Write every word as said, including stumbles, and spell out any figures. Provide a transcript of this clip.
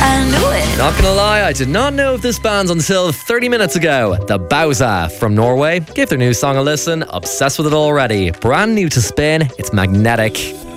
I knew it. Not gonna lie, I did not know of this band until thirty minutes ago. The Bauza from Norway. Give their new song a listen. Obsessed with it already. Brand new to spin. It's magnetic.